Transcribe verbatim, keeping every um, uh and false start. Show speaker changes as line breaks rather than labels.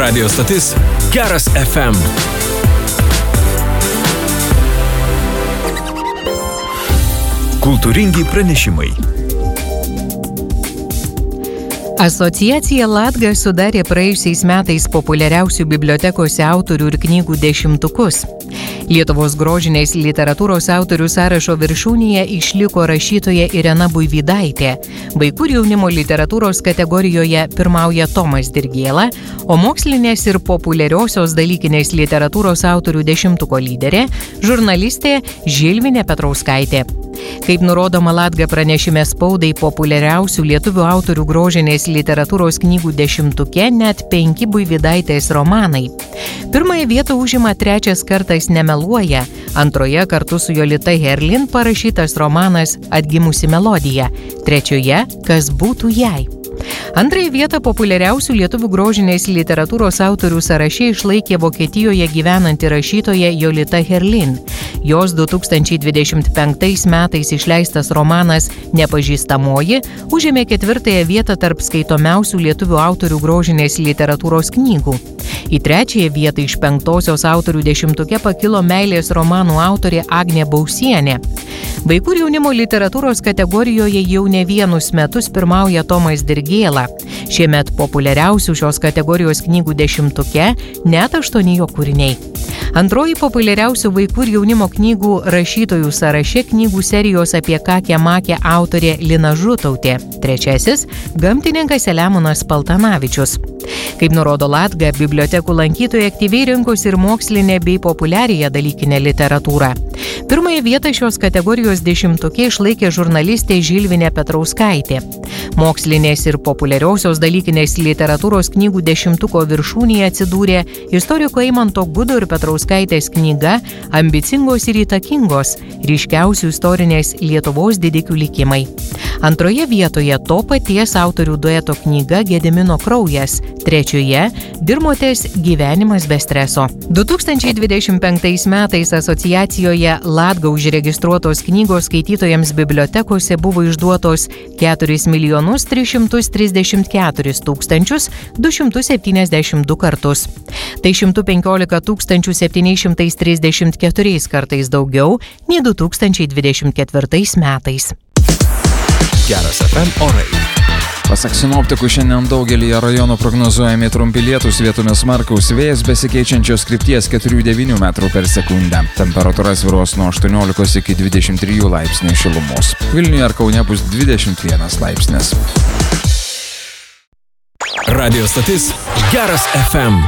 Radio stotis Geras F M. Kultūringi pranešimai.
Asociacija Latga sudarė praėjusiais metais populiariausių bibliotekose autorių ir knygų dešimtukus. Lietuvos grožinės literatūros autorių sąrašo viršūnėje išliko rašytoja Irena Buivydaitė. Vaikų ir jaunimo literatūros kategorijoje pirmauja Tomas Dirgėla, o mokslinės ir populiariosios dalykinės literatūros autorių dešimtuko lyderė žurnalistė Žilvinė Petrauskaitė. Kaip nurodoma Latga pranešime spaudai, populiariausių lietuvių autorių grožinės literatūros knygų dešimtuke net penki Buivydaitės romanai. Pirmąją vietą užima Trečias kartas nemeluoja, antroje kartu su Jolita Herlin parašytas romanas Atgimusi melodija, trečioje Kas būtų jei. Antrąją vietą populiariausių lietuvių grožinės literatūros autorių sąraše išlaikė Vokietijoje gyvenanti rašytoja Jolita Herlin. Jos du tūkstančiai dvidešimt penktais metais išleistas romanas Nepažįstamoji užėmė ketvirtąją vietą tarp skaitomiausių lietuvių autorių grožinės literatūros knygų. Į trečiąją vietą iš penktosios autorių dešimtuke pakilo meilės romanų autorė Agnė Bausienė. Vaikų ir jaunimo literatūros kategorijoje jau ne vienus metus pirmauja Tomas Dirgėla. Šiemet populiariausių šios kategorijos knygų dešimtuke net aštuoni jo kūriniai. Antroji populiariausių vaikų ir jaunimo knygų rašytojų sąraše knygų serijos apie Kakę Makę autorė Lina Žutautė. Trečiasis – gamtininkas Selemonas Paltanavičius. Kaip nurodo Latga, bibliotekų lankytojai aktyviai rinkosi ir mokslinę bei populiariąją dalykinę literatūrą. Pirmąją vietą šios kategorijos dešimtuke išlaikė žurnalistė Žilvinė Petrauskaitė. Mokslinės ir populiariosios dalykinės literatūros knygų dešimtuko viršūnėje atsidūrė istoriko Eimanto Gudo ir Petrauskaitės knyga Ambicingos ir įtakingos – ryškiausių istorinės Lietuvos didikių likimai. Antroje vietoje to paties autorių dueto knyga Gedimino kraujas, trečioje Dirmotės gyvenimas be streso. du tūkstančiai dvidešimt penktais metais asociacijoje Latga užregistruotos knygos skaitytojams bibliotekose buvo išduotos keturis milijonus tris šimtus trisdešimt keturis tūkstančius du šimtus septyniasdešimt du kartus. Tai šimtas penkiolika tūkstančių septyni šimtai trisdešimt keturiais kartais daugiau nei du tūkstančiai dvidešimt ketvirtais metais.
Geras F M orai.
Pasak sinoptikų, šiandien daugelyje rajonų prognozuojami trumpi lietūs, vietomis smarkaus vėjas besikeičiančios krypties keturi devyni metrų per sekundę. Temperatūra svyruos nuo aštuoniolikos iki dvidešimt trijų laipsnių šilumos. Vilniuje ar Kaune bus dvidešimt vienas laipsnis.
Radio stotis Geras F M.